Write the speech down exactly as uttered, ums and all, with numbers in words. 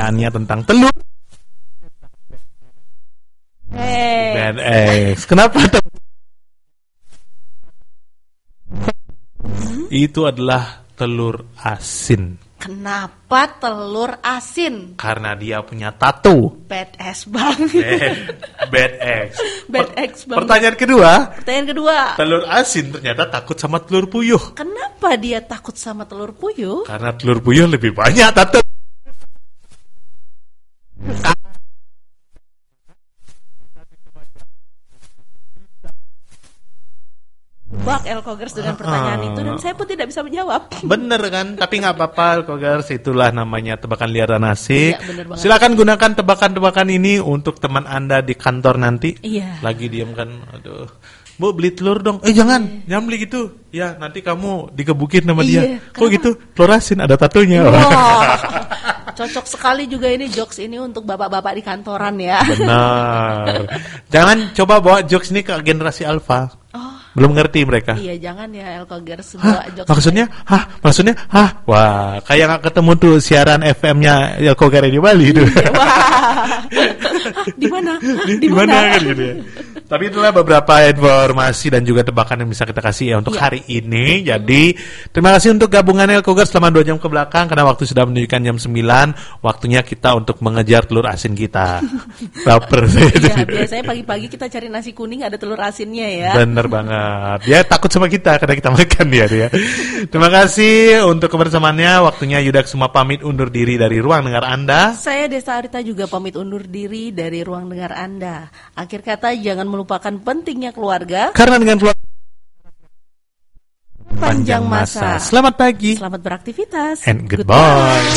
pertanyaannya tentang telur. Hey. Bad eggs. Kenapa? Hmm? Itu adalah telur asin. Kenapa telur asin? Karena dia punya tato. Bad eggs banget. Bad, bad eggs. Bad eggs banget. Pertanyaan kedua. Pertanyaan kedua. Telur asin ternyata takut sama telur puyuh. Kenapa dia takut sama telur puyuh? Karena telur puyuh lebih banyak tato. Bak Elkogers dengan pertanyaan uh, itu dan saya pun tidak bisa menjawab. Bener kan? Tapi nggak apa-apa Elkogers, itulah namanya tebakan liar dan asik. Iya, silakan gunakan tebakan-tebakan ini untuk teman Anda di kantor nanti. Iya. Lagi diem kan, aduh. Bu beli telur dong. Eh jangan, iya. jangan beli gitu. Ya nanti kamu digebukin sama iya, dia. Kok gitu? Telur asin ada tatonya. Wow. Cocok sekali juga ini jokes ini untuk bapak-bapak di kantoran ya. Benar. Jangan coba bawa jokes ini ke generasi alfa. Oh. Belum ngerti mereka. Iya, jangan ya Elkogers bawa jokes. Maksudnya? Hah? Maksudnya? Hah? Wah, kayak nggak ketemu tuh siaran F M-nya Elkogers di Bali itu. Wah. Di mana? Di mana kan gitu ya. Tapi itulah beberapa informasi dan juga tebakan yang bisa kita kasih ya untuk ya. hari ini. Jadi, terima kasih untuk gabungan Elkogers selama dua jam ke belakang karena waktu sudah menunjukkan jam sembilan. Waktunya kita untuk mengejar telur asin kita. Laper saya. Iya, biasanya pagi-pagi kita cari nasi kuning ada telur asinnya ya. Bener banget. Dia takut sama kita karena kita makan dia dia. Terima kasih untuk kebersamaannya. Waktunya Yudak semua pamit undur diri dari ruang dengar Anda. Saya Desta Arita juga pamit undur diri dari ruang dengar Anda. Akhir kata jangan melupakan pentingnya keluarga. Karena dengan keluarga panjang masa. Selamat pagi. Selamat beraktivitas. And goodbye.